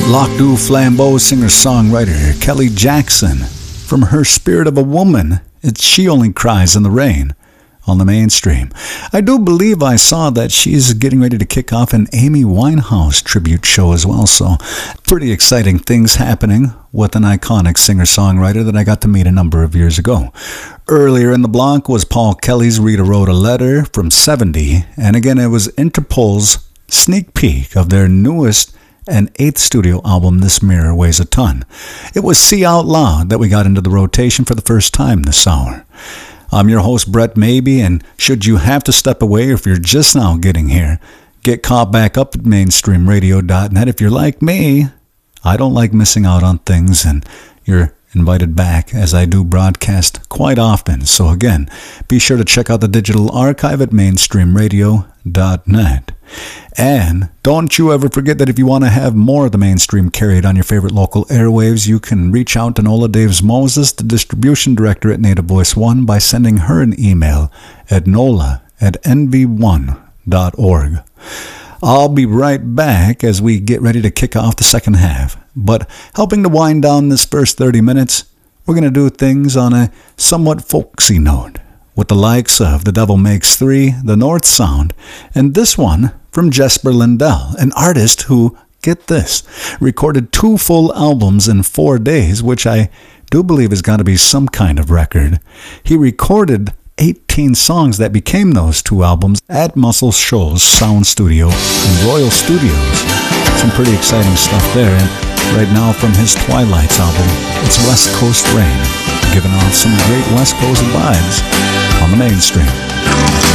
Lac du Flambeau singer-songwriter Kelly Jackson. From her Spirit of a Woman, it's She Only Cries in the Rain on the Mainstream. I do believe I saw that she's getting ready to kick off an Amy Winehouse tribute show as well, so pretty exciting things happening with an iconic singer-songwriter that I got to meet a number of years ago. Earlier in the block was Paul Kelly's Rita Wrote a Letter from 70, and again it was Interpol's sneak peek of their newest and 8th studio album, This Mirror Weighs a Ton. It was See Out Loud that we got into the rotation for the first time this hour. I'm your host, Brett Maybe, and should you have to step away or if you're just now getting here, get caught back up at mainstreamradio.net. If you're like me, I don't like missing out on things, and you're invited back as I do broadcast quite often. So again, be sure to check out the digital archive at mainstreamradio.net. And don't you ever forget that if you want to have more of the Mainstream carried on your favorite local airwaves, you can reach out to Nola Daves Moses, the distribution director at Native Voice One, by sending her an email at nola@nv1.org. I'll be right back as we get ready to kick off the second half. But helping to wind down this first 30 minutes, we're going to do things on a somewhat folksy note, with the likes of The Devil Makes Three, The North Sound, and this one from Jesper Lindell, an artist who, get this, recorded 2 full albums in 4 days, which I do believe has got to be some kind of record. He recorded 18 songs that became those 2 albums at Muscle Shoals Sound Studio and Royal Studios. Some pretty exciting stuff there, and right now from his Twilights album, it's West Coast Rain, giving off some great West Coast vibes on the Mainstream.